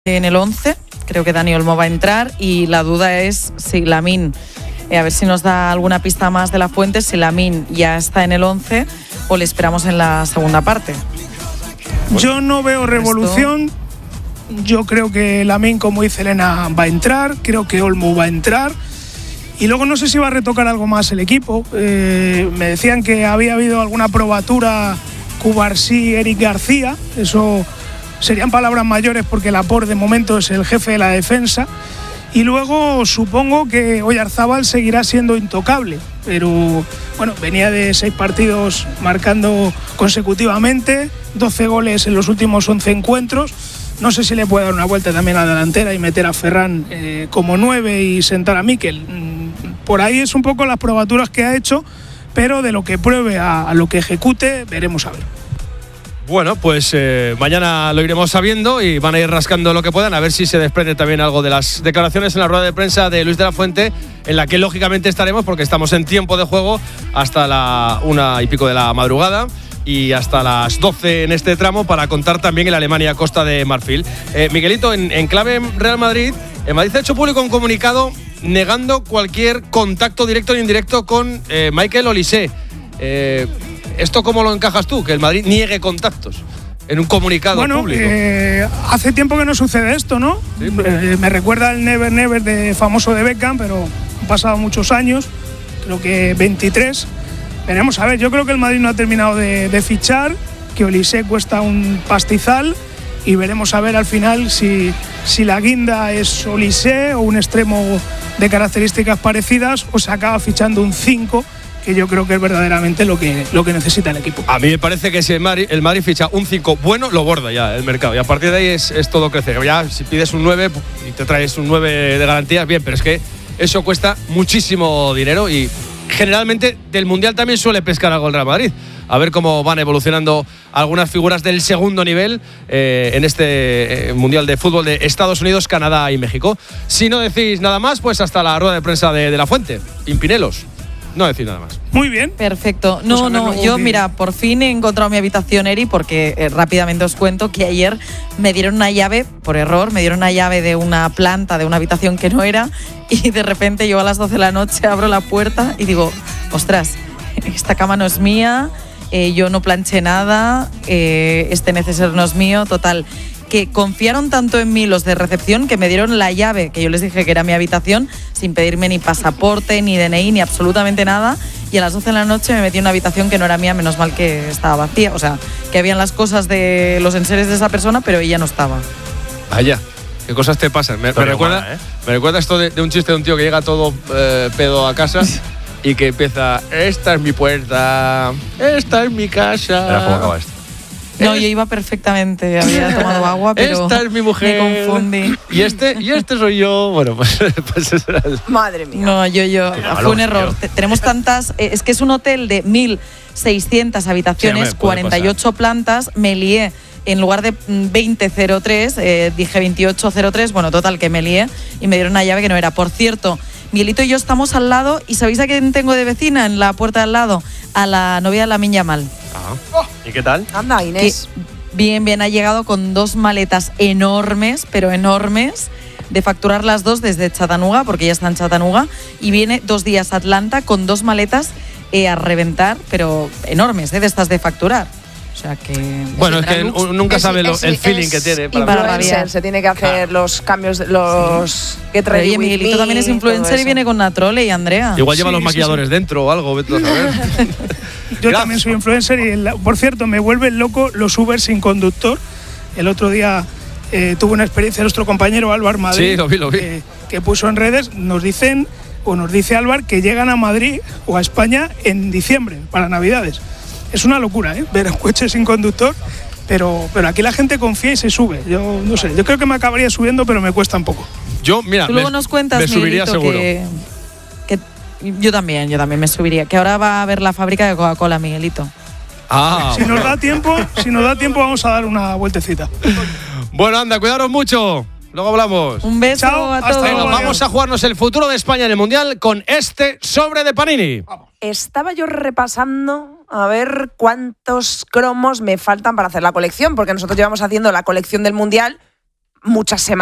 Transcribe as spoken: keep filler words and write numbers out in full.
en el once. Creo que Dani Olmo va a entrar y la duda es si Lamine, eh, a ver si nos da alguna pista más de la fuente, si Lamine ya está en el once o le esperamos en la segunda parte. Yo no veo revolución. Yo creo que Lamine, como dice Elena, va a entrar. Creo que Olmo va a entrar. Y luego no sé si va a retocar algo más el equipo. Eh, me decían que había habido alguna probatura Cubarsí, Eric García. Eso serían palabras mayores porque Laporte de momento es el jefe de la defensa. Y luego supongo que Oyarzábal seguirá siendo intocable. Pero bueno, venía de seis partidos marcando consecutivamente, doce goles en los últimos once encuentros. No sé si le puede dar una vuelta también a la delantera y meter a Ferran eh, como nueve y sentar a Mikel. Por ahí es un poco las probaturas que ha hecho, pero de lo que pruebe a, a lo que ejecute, veremos a ver. Bueno, pues eh, mañana lo iremos sabiendo y van a ir rascando lo que puedan, a ver si se desprende también algo de las declaraciones en la rueda de prensa de Luis de la Fuente, en la que lógicamente estaremos porque estamos en tiempo de juego hasta la una y pico de la madrugada y hasta las doce en este tramo para contar también el Alemania-Costa de Marfil. Eh, Miguelito, en, en clave Real Madrid, el Madrid ha hecho público un comunicado negando cualquier contacto directo o indirecto con eh, Michael Olise. Eh, ¿Esto cómo lo encajas tú? Que el Madrid niegue contactos en un comunicado bueno, público. Eh, hace tiempo que no sucede esto, ¿no? Sí, eh, me recuerda al Never Never de famoso de Beckham, pero han pasado muchos años, creo que veintitrés. Veremos a ver, yo creo que el Madrid no ha terminado de, de fichar, que Olise cuesta un pastizal y veremos a ver al final si, si la guinda es Olise o un extremo de características parecidas o se acaba fichando un cinco, que yo creo que es verdaderamente lo que, lo que necesita el equipo. A mí me parece que si el Madrid, el Madrid ficha un cinco bueno, lo borda ya el mercado. Y a partir de ahí es, es todo crecer. Ya si pides un nueve y te traes un nueve de garantías, bien, pero es que eso cuesta muchísimo dinero y generalmente del Mundial también suele pescar algo el Real Madrid. A ver cómo van evolucionando algunas figuras del segundo nivel eh, en este eh, Mundial de Fútbol de Estados Unidos, Canadá y México. Si no decís nada más, pues hasta la rueda de prensa de, de la Fuente. Impinelos. No decir nada más. Muy bien. Perfecto. No, pues no, yo, mira, por fin he encontrado mi habitación, Eri, porque eh, rápidamente os cuento que ayer me dieron una llave, por error, me dieron una llave de una planta, de una habitación que no era, y de repente yo a las doce de la noche abro la puerta y digo, ostras, esta cama no es mía, eh, yo no planché nada, eh, este neceser no es mío, total. Que confiaron tanto en mí los de recepción que me dieron la llave, que yo les dije que era mi habitación, sin pedirme ni pasaporte, ni D N I, ni absolutamente nada. Y a las doce de la noche me metí en una habitación que no era mía, menos mal que estaba vacía. O sea, que habían las cosas de los enseres de esa persona, pero ella no estaba. Vaya, qué cosas te pasan. Me, me, recuerda, buena, ¿eh? me recuerda esto de, de un chiste de un tío que llega todo eh, pedo a casa y que empieza, esta es mi puerta, esta es mi casa. Pero ¿cómo acaba esto? No, yo iba perfectamente, había tomado agua, pero esta es mi mujer. Me confundí. Y este, y este soy yo. Bueno, pues, pues eso era el... Madre mía. No, yo, yo, fue un error. Tenemos tantas, eh, es que es un hotel de mil seiscientas habitaciones, sí, cuarenta y ocho plantas, me lié. En lugar de veinte cero tres, eh, dije veintiocho cero tres, bueno, total, que me lié y me dieron una llave que no era. Por cierto, Miguelito y yo estamos al lado, y ¿sabéis a quién tengo de vecina en la puerta de al lado? A la novia de Lamine Yamal. Ah. ¿Y qué tal? Anda, Inés. Que bien, bien, ha llegado con dos maletas enormes, pero enormes, de facturar las dos desde Chattanooga, porque ella está en Chattanooga, y viene dos días a Atlanta con dos maletas eh, a reventar, pero enormes, eh, de estas de facturar. O sea que… Bueno, es que looks. nunca es, sabe es, lo, es, el feeling es que tiene. Para, para rabiar. Se tiene que hacer claro. los cambios, los… Sí. Get ready Oye, Miguelito también es influencer y viene con Natrole y Andrea. Igual lleva sí, los maquilladores sí, sí. dentro o algo, vete a saber. Yo Gracias. también soy influencer y, el, por cierto, me vuelven loco los Uber sin conductor. El otro día eh, tuve una experiencia nuestro compañero Álvaro Madrid, sí, lo vi, lo vi. Eh, que puso en redes, nos dicen, o nos dice Álvaro, que llegan a Madrid o a España en diciembre, para Navidades. Es una locura, ¿eh? Ver un coche sin conductor, pero, pero aquí la gente confía y se sube. Yo no sé, yo creo que me acabaría subiendo, pero me cuesta un poco. Yo, mira, Tú luego me, nos cuentas, me subiría Miguelito, seguro. Que, que yo también, yo también me subiría. Que ahora va a ver la fábrica de Coca-Cola, Miguelito. Ah, si nos da tiempo, si nos da tiempo vamos a dar una vueltecita. Bueno, anda, cuidaros mucho. Luego hablamos. Un beso Chao, a todos. Venga, vamos a jugarnos el futuro de España en el Mundial con este sobre de Panini. Estaba yo repasando a ver cuántos cromos me faltan para hacer la colección, porque nosotros llevamos haciendo la colección del Mundial muchas semanas